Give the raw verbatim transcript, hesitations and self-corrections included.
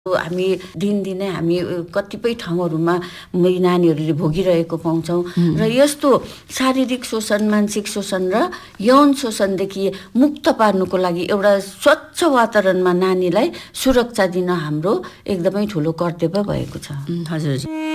हामी दिनदिनै हामी कतिपय ठाउँहरूमा नानीहरूले भोगिरहेको पाउँछौँ र यस्तो शारीरिक शोषण, मानसिक शोषण र यौन शोषणदेखि मुक्त पार्नुको लागि एउटा स्वच्छ वातावरणमा नानीलाई सुरक्षा दिन हाम्रो एकदमै ठुलो कर्तव्य भएको छ। हजुर।